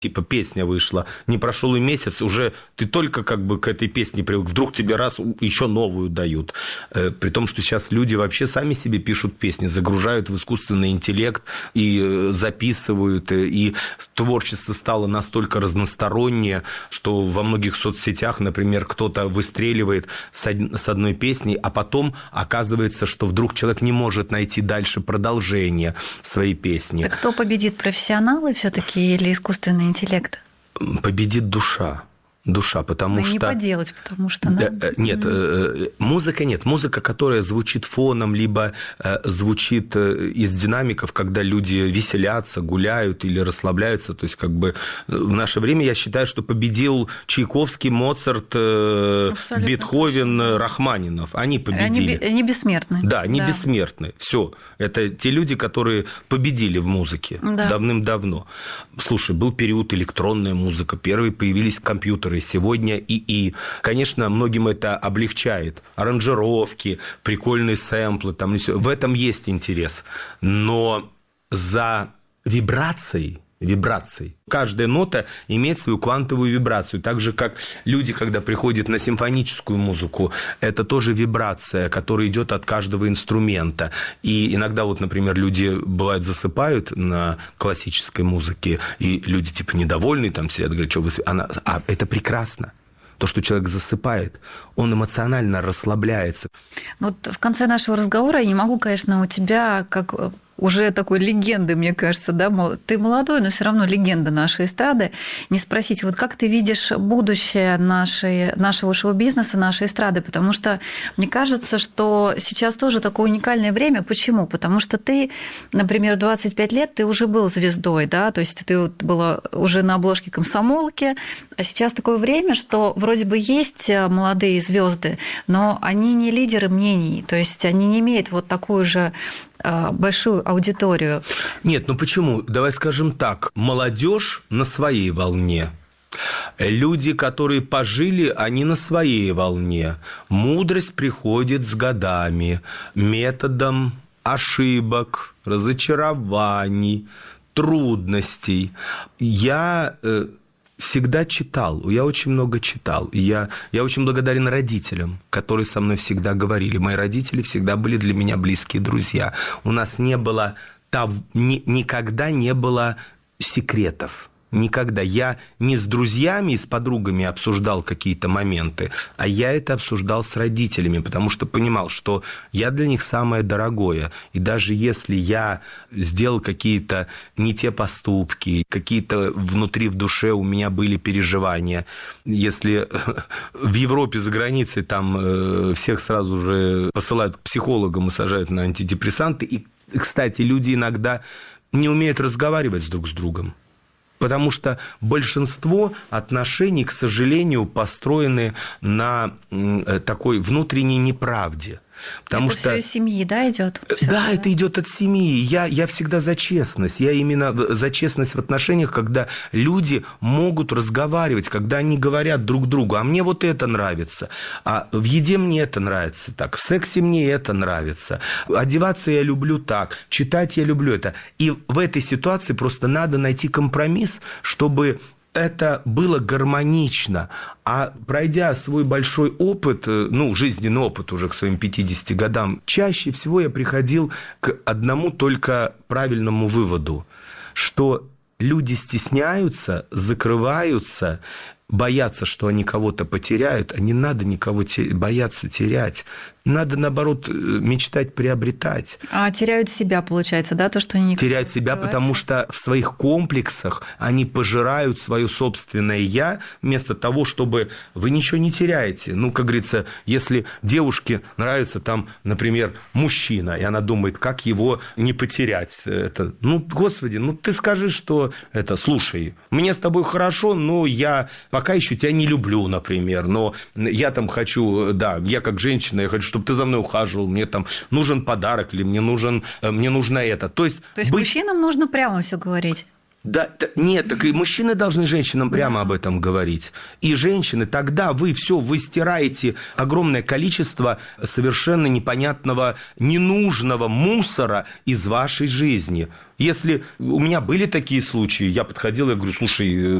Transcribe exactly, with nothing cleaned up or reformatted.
Типа песня вышла, не прошел и месяц, уже ты только как бы к этой песне привык, вдруг тебе раз еще новую дают. При том, что сейчас люди вообще сами себе пишут песни, загружают в искусственный интеллект и записывают, и творчество стало настолько разностороннее, что во многих соцсетях, например, кто-то выстреливает с одной песней, а потом оказывается, что вдруг человек не может найти дальше продолжение своей песни. Так кто победит, профессионалы все-таки или искусственный интеллект? Победит душа. Душа, потому Но что... не поделать, потому что... Да? Нет, музыка нет. Музыка, которая звучит фоном, либо звучит из динамиков, когда люди веселятся, гуляют или расслабляются. То есть, как бы в наше время, я считаю, что победил Чайковский, Моцарт, абсолютно Бетховен, точно. Рахманинов. Они победили. Они, они бессмертны. Да, они да. бессмертны. Все. Это те люди, которые победили в музыке да. давным-давно. Слушай, был период электронная музыка. Первые появились компьютеры. Сегодня ИИ. Конечно, многим это облегчает. Аранжировки, прикольные сэмплы. Там, в этом есть интерес. Но за вибрацией, вибрацией. Каждая нота имеет свою квантовую вибрацию. Так же, как люди, когда приходят на симфоническую музыку, это тоже вибрация, которая идет от каждого инструмента. И иногда, вот, например, люди, бывает, засыпают на классической музыке, и люди, типа, недовольные, там сидят, говорят, что вы... Она... А это прекрасно. То, что человек засыпает, он эмоционально расслабляется. Вот в конце нашего разговора я не могу, конечно, у тебя, как уже такой легенды, мне кажется, да, ты молодой, но все равно легенда нашей эстрады, не спросить, вот как ты видишь будущее нашей, нашего шоу-бизнеса, нашей эстрады, потому что мне кажется, что сейчас тоже такое уникальное время. Почему? Потому что ты, например, двадцать пять лет, ты уже был звездой, да, то есть ты была уже на обложке «Комсомолки», а сейчас такое время, что вроде бы есть молодые звезды, но они не лидеры мнений, то есть они не имеют вот такую же большую аудиторию. Нет, ну почему? Давай скажем так. Молодежь на своей волне. Люди, которые пожили, они на своей волне. Мудрость приходит с годами, методом ошибок, разочарований, трудностей. Я... всегда читал, я очень много читал. И я, я очень благодарен родителям, которые со мной всегда говорили. Мои родители всегда были для меня близкие друзья. У нас не было, ни, никогда не было секретов. Никогда. Я не с друзьями и с подругами обсуждал какие-то моменты, а я это обсуждал с родителями, потому что понимал, что я для них самое дорогое. И даже если я сделал какие-то не те поступки, какие-то внутри, в душе у меня были переживания, если в Европе, за границей, там всех сразу же посылают к психологам и сажают на антидепрессанты, и, кстати, люди иногда не умеют разговаривать друг с другом. Потому что большинство отношений, к сожалению, построены на такой внутренней неправде. Потому это что... все из семьи, да, идет? Да, это идет от семьи. Я, я всегда за честность. Я именно за честность в отношениях, когда люди могут разговаривать, когда они говорят друг другу, а мне вот это нравится, а в еде мне это нравится так, в сексе мне это нравится, одеваться я люблю так, читать я люблю это. И в этой ситуации просто надо найти компромисс, чтобы... это было гармонично. А пройдя свой большой опыт, ну, жизненный опыт уже к своим пятидесяти годам, чаще всего я приходил к одному только правильному выводу, что люди стесняются, закрываются, боятся, что они кого-то потеряют, а не надо никого те- бояться терять. Надо, наоборот, мечтать приобретать. А теряют себя, получается, да, то, что они... Теряют себя, потому что в своих комплексах они пожирают свое собственное «я», вместо того, чтобы... Вы ничего не теряете. Ну, как говорится, если девушке нравится там, например, мужчина, и она думает, как его не потерять. Это... Ну, господи, ну ты скажи, что это... Слушай, мне с тобой хорошо, но я пока еще тебя не люблю, например. Но я там хочу... Да, я как женщина, я хочу, чтобы ты за мной ухаживал, мне там нужен подарок или мне, нужен, мне нужно это. То есть, То есть быть... мужчинам нужно прямо все говорить? Да, нет, так и мужчины должны женщинам прямо да. об этом говорить. И женщины, тогда вы все, вы стираете огромное количество совершенно непонятного, ненужного мусора из вашей жизни. Если у меня были такие случаи, я подходил и говорю, слушай,